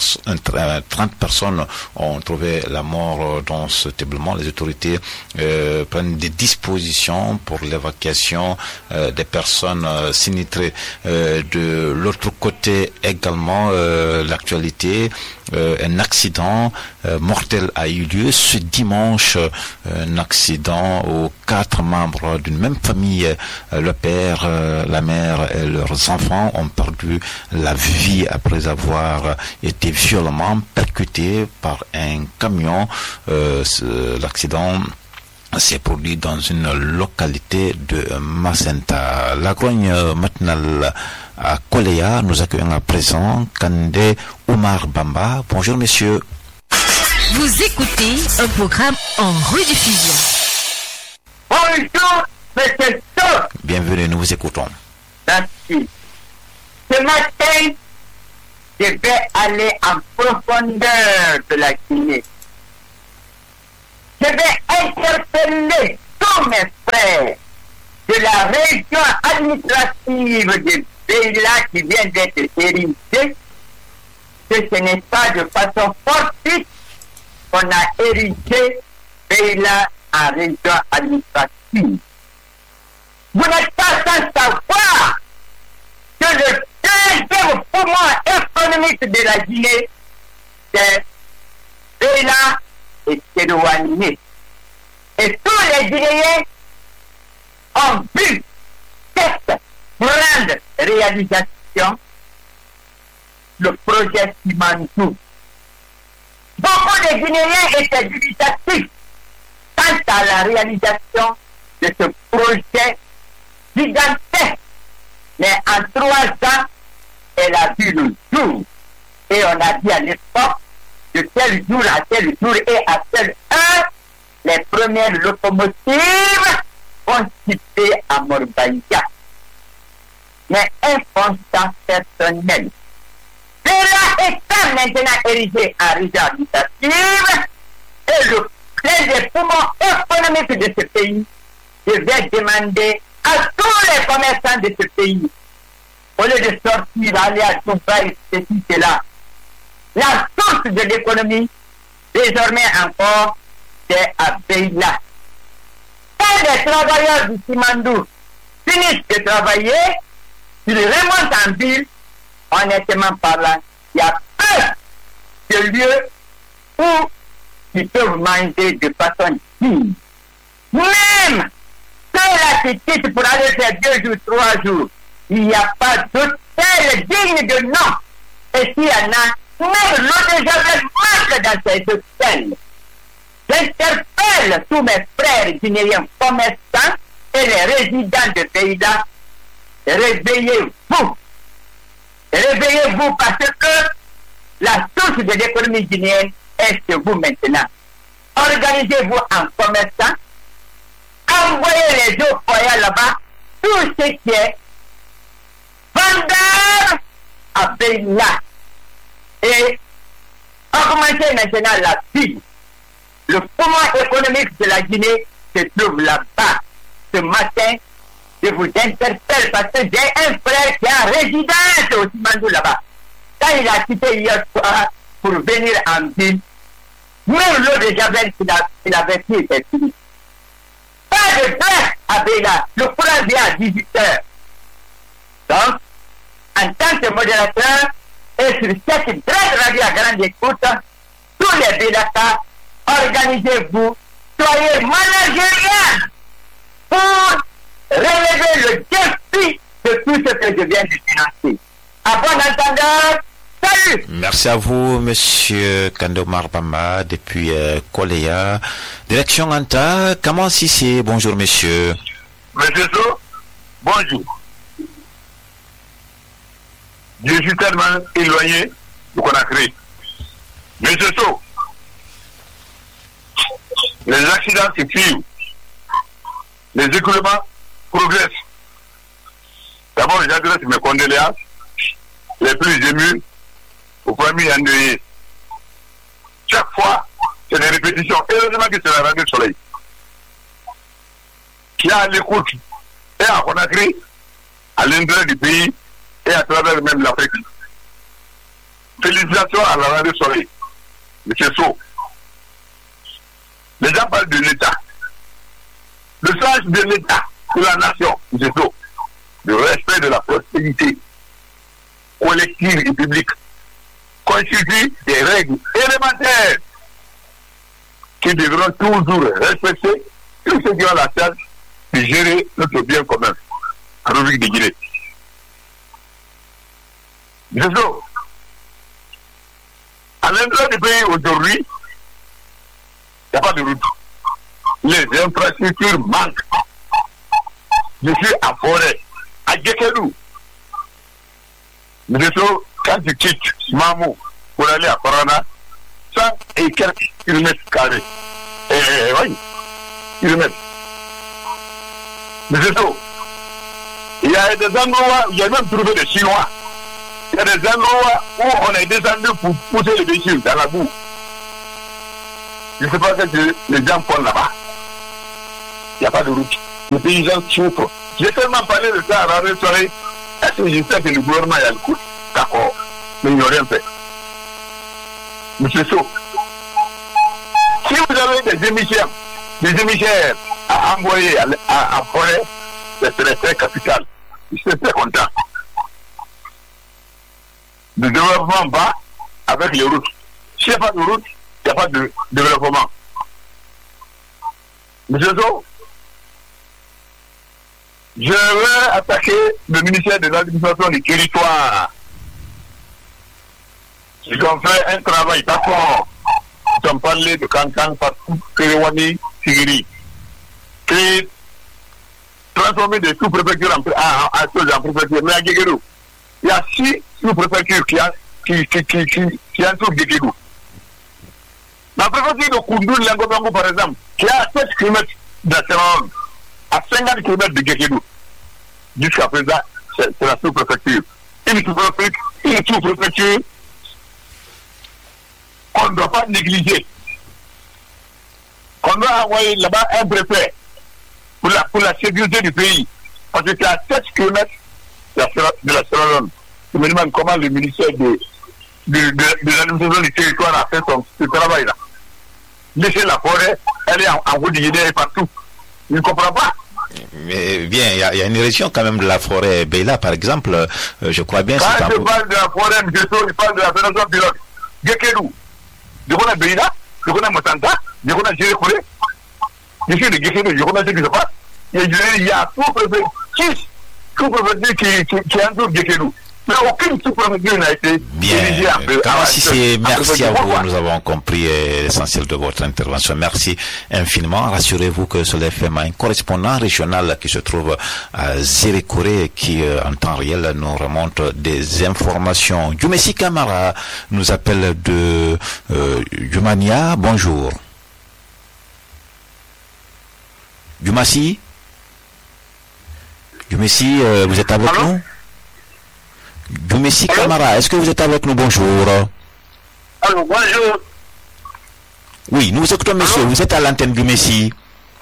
trente personnes ont trouvé la mort dans cet éboulement. Les autorités euh, prennent des dispositions pour l'évacuation euh, des personnes euh, sinistrées. Euh, de l'autre côté également, euh, l'actualité, euh, un accident euh, mortel a eu lieu ce dimanche. Euh, un accident où quatre membres d'une même famille, euh, le père, la mère et leurs enfants ont perdu la vie après avoir été violemment percutés par un camion. Euh, l'accident s'est produit dans une localité de Macenta. La grogne matinale à Koléa, nous accueillons à présent Kandé Oumar Bamba. Bonjour messieurs. Vous écoutez un programme en rediffusion. Bonjour, monsieur Top. Bienvenue, nous vous écoutons. Merci. Ce matin, je vais aller en profondeur de la Guinée. je vais interpeller tous mes frères de la région administrative de Beila qui vient d'être érigée, que ce n'est pas de façon fortuite qu'on a érigé Beila en région administrative. Vous n'êtes pas sans savoir que le deuxième poumon économique de la Guinée, c'est Beila et Kédouanié. Et tous les Guinéens ont vu cette grande réalisation, le projet Simandou. Beaucoup de Guinéens étaient dubitatifs quant à la réalisation de ce projet gigantesque. Mais en trois ans, elle a vu le jour. Et on a dit à l'époque, de tel jour à tel jour et à telle heure, les premières locomotives vont situer à Morbaïa. Mais un constat personnel. Cela étant maintenant érigé en région administrative, et le plein des poumons économiques de ce pays, je vais demander à tous les commerçants de ce pays, au lieu de sortir, aller à Dubaï, ceci, cela, la source de l'économie, désormais encore, c'est à Beila. Quand les travailleurs du Simandou finissent de travailler, ils remontent en ville, honnêtement parlant, il y a peu de lieux où ils peuvent manger de façon digne. Même ceux-là qui quittent pour aller faire deux jours, trois jours, il n'y a pas d'hôtel digne de nom. Et s'il y en a, même l'eau de Javel manque dans ces hôtels. J'interpelle tous mes frères guinéens commerçants et les résidents de Beila. Réveillez-vous. Réveillez-vous parce que la source de l'économie guinéenne est chez vous maintenant. Organisez-vous en commerçant. Envoyez les eaux foyers là-bas. Tout ce qui est vendeur à Beila. Et augmenter maintenant la vie. Le poumon économique de la Guinée se trouve là-bas. Ce matin, je vous interpelle parce que j'ai un frère qui est en résidence au Simandou là-bas. Quand il a quitté hier soir pour venir en ville, même l'eau de Javel qu'il avait pris était fini. Pas de place à Beila. Le courant vient à dix-huit heures. Donc, en tant que modérateur, et sur cette grande radio à grande écoute, tous les Beilaka, organisez-vous, soyez managériens pour relever le défi de tout ce que je viens de financer. À bon entendeur, salut! Merci à vous, monsieur Kandomar Bamba, depuis euh, Koleya. Direction Anta, comment si c'est? Bonjour, monsieur. Monsieur So, bonjour. Je suis tellement éloigné de Conakry. Monsieur So, les accidents se suivent. Les écoulements progressent. D'abord, j'adresse mes condoléances les plus émues aux familles endeuillées. Chaque fois, c'est des répétitions. Heureusement que c'est la radio Soleil qui a à l'écoute et à Conakry, à l'intérieur du pays et à travers même l'Afrique. Félicitations à la radio Soleil, monsieur So. Les gens parlent de l'État. Le sens de l'État, de la nation, monsieur So. Le respect de la prospérité collective et publique constitue des règles élémentaires qui devront toujours respecter tous ceux qui ont la charge de gérer notre bien commun en République de Guinée. Monsieur So, à l'intérieur du pays aujourd'hui, il n'y a pas de route. Les infrastructures manquent. Je suis à Forêt, à Gekelou. Monsieur So, quand tu quittes Mamou pour aller à Corona, cent et quelques kilomètres carrés. Eh, eh, oui, kilomètres. Monsieur So, il y a des endroits où il y a même trouvé des Chinois. Il y a des endroits où on est descendu pour pousser les véhicules dans la boue. Je ne sais pas ce que les gens font là-bas. Il n'y a pas de route. Les paysans souffrent. J'ai tellement parlé de ça à la soirée. Est-ce que je sais que le gouvernement a le coup? D'accord. Mais ils n'ont rien fait. Monsieur Sow, si vous avez des émissaires, des émissaires à envoyer à, à, à forêt, ce serait très capital. Je suis très content. Le développement va avec les routes. S'il n'y a pas de route, il n'y a pas de développement. Monsieur Sow, je vais attaquer le ministère de l'administration du territoire. Ils ont fait un travail, d'accord. Ils ont parlé de Kankan, partout, Kéréwani, Sigiri. Créer, transformer des sous-préfectures en, en, en, en préfectures. Mais à Guéguérou, il y a six sous-préfectures qui, qui, qui, qui, qui, qui entourent Guéguérou. La préfecture de Koundou, Langobango, par exemple, qui a sept kilomètres d'Asséron, à cinquante kilomètres de Guéguérou. Jusqu'à présent, c'est la sous-préfecture. Une sous-préfecture, une sous-préfecture qu'on ne doit pas négliger. Qu'on doit envoyer là-bas un préfet pour la, pour la sécurité du pays. Parce que c'est à sept kilomètres de la Sierra-Leone. Je me demande comment le ministère de, de, de, de l'administration du territoire a fait son, ce travail-là. Laisser la forêt, elle est en, en route de Guinée partout. Je ne comprends pas. Mais bien, il y, y a une région quand même de la forêt Beila, par exemple, euh, je crois bien... Quand c'est je un... parle de la forêt, M. Sow, il parle de la fédération pilote. Guékédou. Je connais Beila, je connais Motanta, je connais Jérékouré. Je suis de Guékédou, je connais ce qui se passe. Il y a tout préfet, six sous-préfectures qui, qui, qui entourent Guékédou. Mais aucune sous-préfecture n'a été dirigée un peu. Merci, merci à vous. Nous avons compris l'essentiel de votre intervention. Merci infiniment. Rassurez-vous que sur l'F M a un correspondant régional qui se trouve à Zérékouré et qui, en temps réel, nous remonte des informations. Djoumessi Kamara nous appelle de euh, Djoumania. Bonjour. Djoumassi Djoumessi, euh, vous êtes avec Allô? nous Djoumessi Kamara, est-ce que vous êtes avec nous? Bonjour. Allô, bonjour. Oui, nous vous écoutons, monsieur. Allô? Vous êtes à l'antenne, Djoumessi.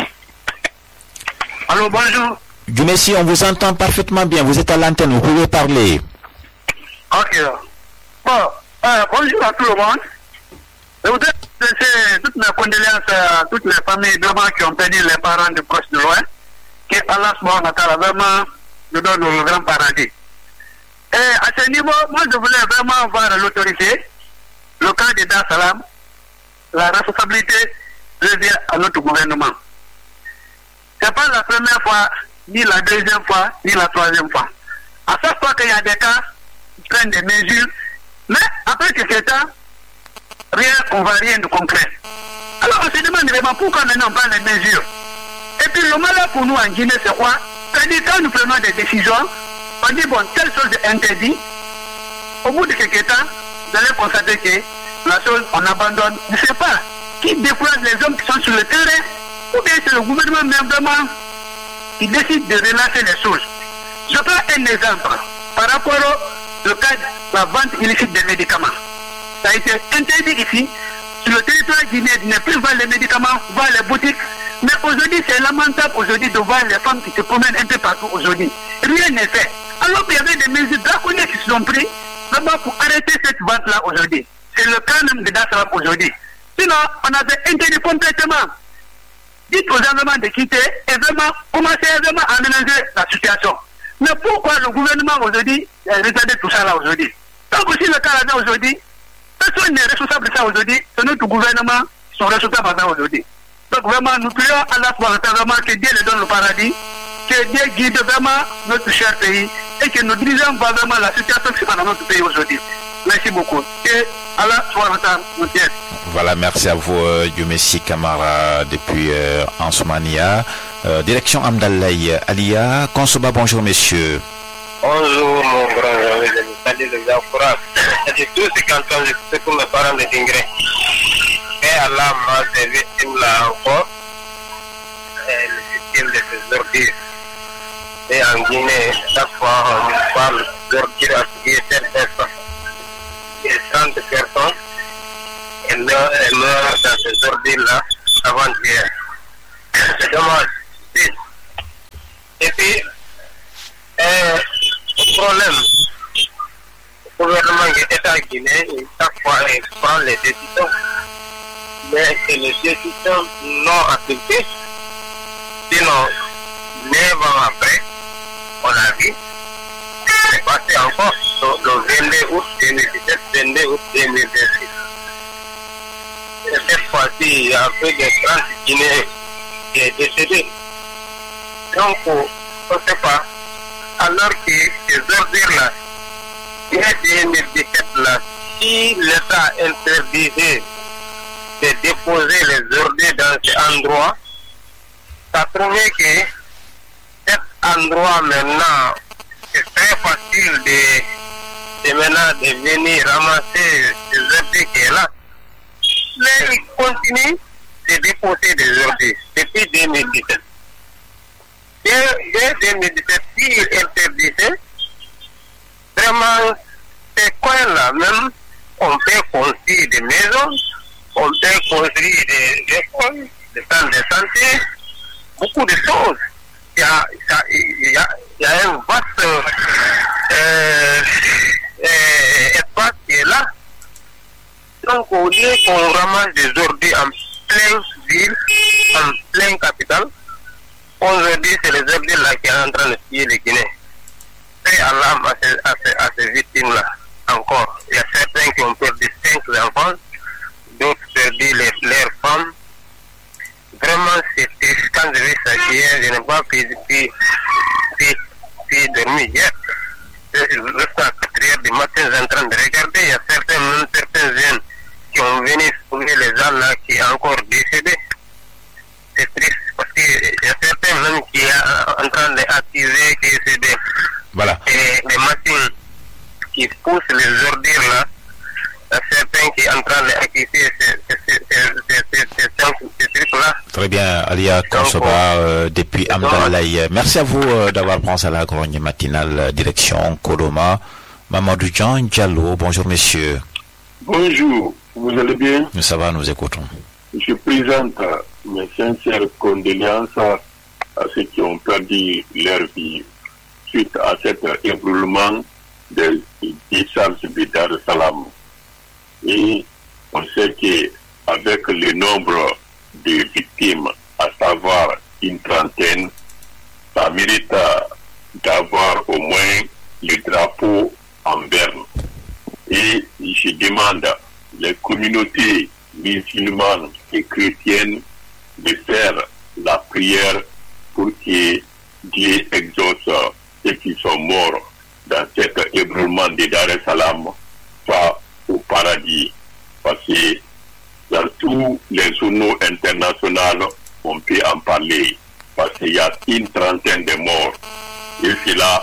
Allô, bonjour. Djoumessi, on vous entend parfaitement bien. Vous êtes à l'antenne, vous pouvez parler. Ok. Bon, euh, bonjour à tout le monde. Je voudrais adresser toutes mes condoléances à toutes les familles vraiment qui ont perdu les parents de proche de loin. Que Allah subhanahu wa ta'ala vraiment nous donne le grand paradis. Et à ce niveau, moi je voulais vraiment voir l'autorité, le cas de Dar Salam, la responsabilité revient à notre gouvernement. Ce n'est pas la première fois, ni la deuxième fois, ni la troisième fois. À chaque fois qu'il y a des cas, ils prennent des mesures, mais après quelques temps, rien, on ne voit rien de concret. Alors on se demande vraiment pourquoi maintenant on prend les mesures. Et puis le malheur pour nous en Guinée, c'est quoi? C'est-à-dire quand nous prenons des décisions, on dit bon, telle chose est interdite. Au bout de quelques temps, vous allez constater que la chose, on abandonne. Je ne sais pas qui décourage les hommes qui sont sur le terrain, ou bien c'est le gouvernement même vraiment qui décide de relancer les choses. Je prends un exemple par rapport au cas de la vente illicite des médicaments. Ça a été interdit ici, sur le territoire guinéen, de ne plus vendre les médicaments, voir les boutiques. Mais aujourd'hui, c'est lamentable aujourd'hui de voir les femmes qui se promènent un peu partout aujourd'hui. Rien n'est fait. Alors qu'il y avait des mesures draconiennes qui se sont prises vraiment pour arrêter cette vente-là aujourd'hui. C'est le cas même de Dar Salam aujourd'hui. Sinon, on avait interdit complètement. Dites aux Allemands de quitter et vraiment commencer vraiment à mélanger la situation. Mais pourquoi le gouvernement aujourd'hui a retardé tout ça là aujourd'hui? Donc aussi le cas là aujourd'hui, personne n'est responsable de ça aujourd'hui, c'est notre gouvernement qui sont responsables de ça aujourd'hui. Donc vraiment, nous prions à la fois vraiment que Dieu le donne le paradis, que Dieu guide vraiment notre cher pays et que nous dirigeons vraiment la situation qui se passe dans notre pays aujourd'hui. Merci beaucoup. Et Allah soit nous aide. Voilà, merci à vous, euh, Djoumessi Kamara, depuis euh, Ansoumania. Euh, direction Amdalaï Alia. Konsoba, bonjour, messieurs. Bonjour, mon grand ami, je vous salue les encourage. C'est tout ce qu'entend, je sais pour mes parents de Dingré. Et Allah m'a servi, il l'a encore, le victime de ces ordures. Et en Guinée, chaque fois on parle d'ordures à ce qui est telle personne. Il y a trente personnes, et mort, est mort dans ces ordures-là avant-hier. C'est dommage. Et puis, euh, le problème, le gouvernement de l'État guinéen, chaque fois, il prend les décisions, mais c'est les décisions non appliquées. Sinon, neuf ans après, on a vu, c'est passé encore le vingt-deux août deux mille dix-sept, vingt-deux août deux mille vingt-six. Et cette fois-ci, il y a plus de trente Guinéens qui est décédé. Donc, on ne sait pas. Alors que ces ordures-là, dès deux mille dix-sept, là, si l'État interdisait de déposer les ordures dans cet endroit, ça prouvait que cet endroit maintenant, c'est très facile de, de maintenant de venir ramasser ces ordures qui est là. Mais il continue de déposer des ordures depuis deux mille dix-sept. Dès deux mille dix-sept, s'il interdisait, vraiment, ces coins-là, même, on peut construire des maisons, on peut construire des écoles, des centres de santé, beaucoup de choses. Il y a, il y a, il y a un vaste euh, euh, espace qui est là. Donc, au lieu qu'on ramasse des ordures en pleine ville, en pleine capitale, aujourd'hui, c'est les ordures là qui sont en train de piller les Guinéens. Et à l'âme à ces, à ces, à ces victimes-là, encore. Il y a certains qui ont perdu cinq enfants, d'autres perdu les, leurs femmes. Vraiment, c'était quand je vis ça hier, je n'ai pas pu, pu, pu, pu dormir hier. Jusqu'à quatre heures du matin, je suis en train de regarder. Il y a certains, même certains jeunes qui ont venu trouver les gens là qui sont encore décédés. C'est triste parce qu'il y a certains même qui sont en train d'activer que c'est des, voilà. des, des machines qui poussent les ordures là. Il y a certains qui sont en train d'activer ces, ces, ces, ces, ces, ces trucs-là. Très bien, Alia Konsoba, euh, depuis Amdalaï. Merci à vous euh, d'avoir pensé à la grogne matinale, direction Koloma. Mamadou Jean Diallo, bonjour messieurs. Bonjour, vous allez bien? Ça va, nous écoutons. Je présente mes sincères condoléances à ceux qui ont perdu leur vie suite à cet ébroulement de décharge de Dar es Salaam. Et on sait qu'avec le nombre de victimes, à savoir une trentaine, ça mérite d'avoir au moins le drapeau en berne. Et je demande les communautés musulmanes et chrétiennes de faire la prière pour que Dieu exauce ceux qui sont morts dans cet ébroulement de Dar es Salaam, soit au paradis. Parce que dans tous les journaux internationaux, on peut en parler. Parce qu'il y a une trentaine de morts. Et cela,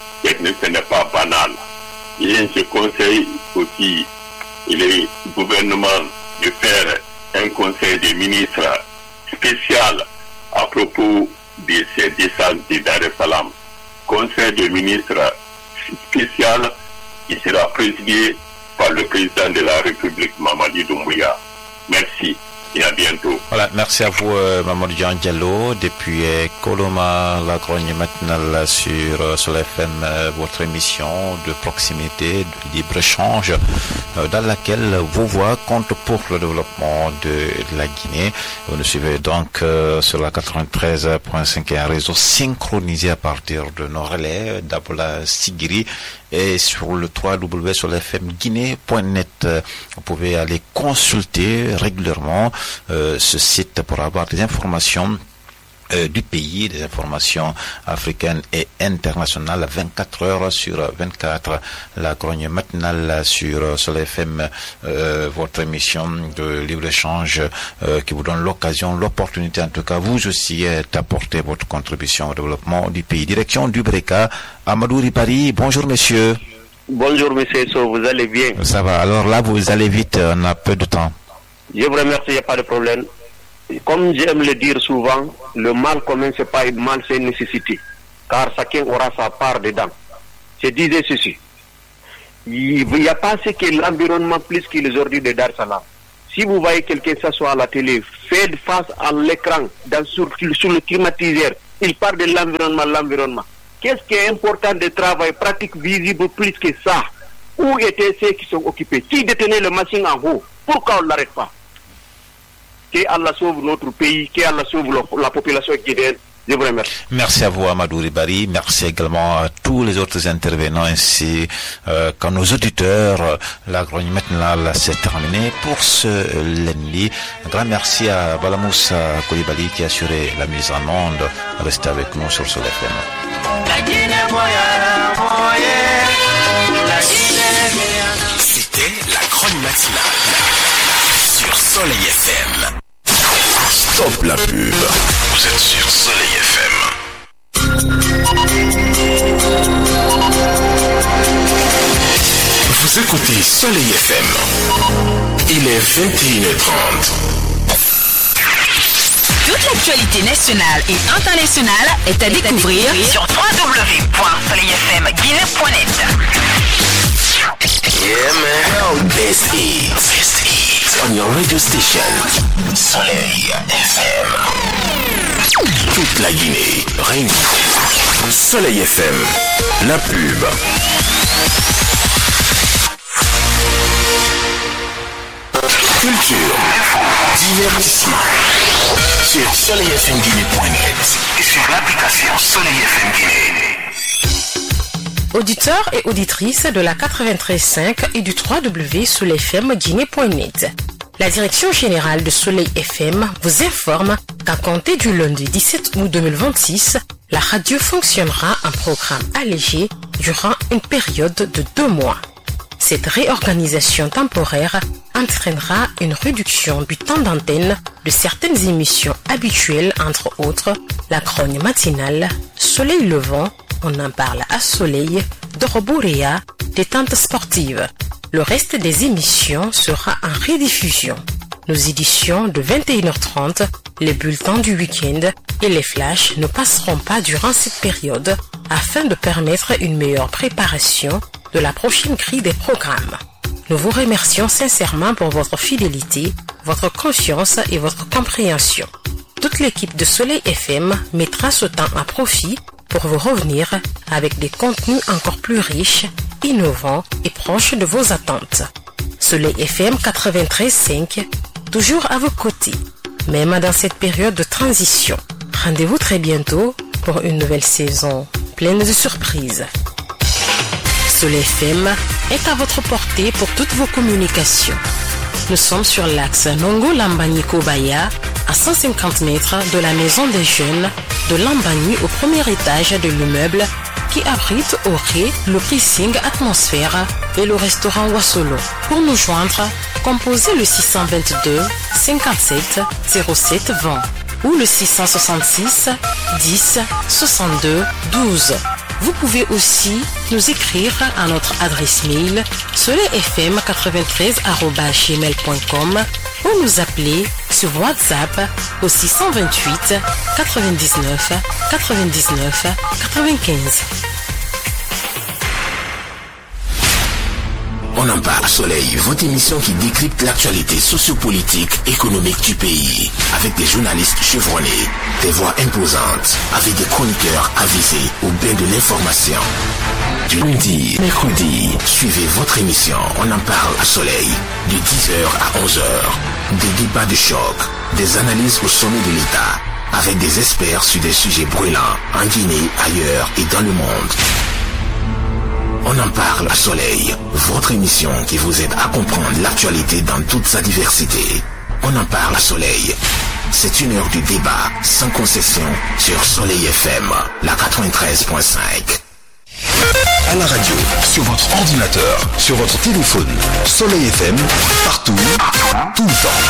ce n'est pas banal. Et je conseille aussi le gouvernement de faire un conseil des ministres spécial à propos de ces décharges de Dar es Salaam. Conseil des ministres spécial qui sera présidé par le président de la République, Mamadi Doumbouya. Merci et à bientôt. Voilà, merci à vous, euh, Mamadou Jean Diallo, depuis euh, Koloma, la grogne matinale sur, euh, sur l'F M, euh, votre émission de proximité, de libre-échange, euh, dans laquelle vos voix comptent pour le développement de, de la Guinée. Vous nous suivez donc euh, sur la quatre-vingt-treize virgule cinq, un réseau synchronisé à partir de nos relais d'Abola Sigiri, et sur le w w w point sur l f m guinée point net. Vous pouvez aller consulter régulièrement euh, ce site pour avoir des informations euh, du pays, des informations africaines et internationales, vingt-quatre heures sur vingt-quatre, la grogne matinale sur, sur l'F M, euh, votre émission de libre-échange euh, qui vous donne l'occasion, l'opportunité en tout cas, vous aussi, euh, d'apporter votre contribution au développement du pays. Direction du Breka, Amadou Ripari, bonjour messieurs. Bonjour monsieur So, vous allez bien? Ça va, alors là vous allez vite, on a peu de temps. Je vous remercie, il n'y a pas de problème. Comme j'aime le dire souvent, le mal commun, c'est pas une mal, c'est une nécessité. Car chacun aura sa part dedans. Je disais ceci. Il n'y a pas ce que l'environnement plus que les ordures de Dar es Salaam. Si vous voyez quelqu'un s'asseoir à la télé, fait face à l'écran, dans, sur, sur le climatiseur, il parle de l'environnement, l'environnement. Qu'est-ce qui est important de travail pratique visible plus que ça? Où étaient ceux qui sont occupés? Qui détenaient le machine en haut? Pourquoi on ne l'arrête pas? Que Allah sauve notre pays, que Allah sauve la population guinéenne. Je vous remercie. Merci à vous, Amadou Ribari. Merci également à tous les autres intervenants ainsi euh, qu'à nos auditeurs. La grogne matinale s'est terminée pour ce lundi. Un grand merci à Balamoussa Koulibaly qui a assuré la mise en onde. Restez avec nous sur Soleil F M. C'était la grogne matinale sur Soleil F M. Stop la pub. Vous êtes sur Soleil F M. Vous écoutez Soleil F M. Il est vingt et une heures trente. Toute l'actualité nationale et internationale est à découvrir sur w w w point soleil f m guinée point net. Yeah man, this is, this is on your radio station, Soleil F M. Toute la Guinée réunie. Soleil F M, la pub. Culture, divertissement. Sur soleil f m guinée point net et sur l'application Soleil F M Guinée. Auditeurs et auditrices de la quatre-vingt-treize virgule cinq et du w w w point soleil f m guinée point net. La direction générale de Soleil F M vous informe qu'à compter du lundi dix-sept août deux mille vingt-six, la radio fonctionnera en programme allégé durant une période de deux mois. Cette réorganisation temporaire entraînera une réduction du temps d'antenne de certaines émissions habituelles, entre autres la grogne matinale, Soleil levant, on en parle à Soleil, Doroborea, détente sportive. Le reste des émissions sera en rediffusion. Nos éditions de vingt et une heures trente, les bulletins du week-end et les flashs ne passeront pas durant cette période afin de permettre une meilleure préparation de la prochaine grille des programmes. Nous vous remercions sincèrement pour votre fidélité, votre confiance et votre compréhension. Toute l'équipe de Soleil F M mettra ce temps à profit pour vous revenir avec des contenus encore plus riches, innovants et proches de vos attentes. Soleil F M quatre-vingt-treize virgule cinq, toujours à vos côtés, même dans cette période de transition. Rendez-vous très bientôt pour une nouvelle saison pleine de surprises. Soleil F M est à votre portée pour toutes vos communications. Nous sommes sur l'axe Nongo-Lambani-Kobaya, à cent cinquante mètres de la maison des jeunes de Lambani au premier étage de l'immeuble qui abrite au rez le pricing Atmosphère et le restaurant Wassolo. Pour nous joindre, composez le six cent vingt-deux cinquante-sept zéro sept vingt ou le six cent soixante-six dix soixante-deux douze. Vous pouvez aussi nous écrire à notre adresse mail soleilfm quatre-vingt-treize arobase gmail point com ou nous appeler sur WhatsApp au six cent vingt-huit quatre-vingt-dix-neuf quatre-vingt-dix-neuf quatre-vingt-quinze. On en parle Soleil, votre émission qui décrypte l'actualité sociopolitique, économique du pays, avec des journalistes chevronnés, des voix imposantes, avec des chroniqueurs avisés au bain de l'information. Du lundi, mercredi, suivez votre émission On en parle à Soleil, de dix heures à onze heures. Des débats de choc, des analyses au sommet de l'État, avec des experts sur des sujets brûlants, en Guinée, ailleurs et dans le monde. On en parle à Soleil, votre émission qui vous aide à comprendre l'actualité dans toute sa diversité. On en parle à Soleil. C'est une heure de débat sans concession sur Soleil F M, la quatre-vingt-treize virgule cinq. À la radio, sur votre ordinateur, sur votre téléphone, Soleil F M, partout, tout le temps.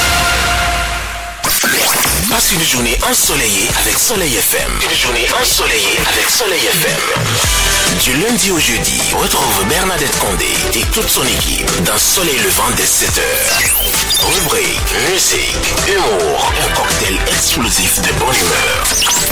Passe une journée ensoleillée avec Soleil F M. Une journée ensoleillée avec Soleil F M. Du lundi au jeudi, retrouve Bernadette Condé et toute son équipe dans Soleil levant dès sept heures. Rubrique, musique, humour, un cocktail explosif de bonne humeur.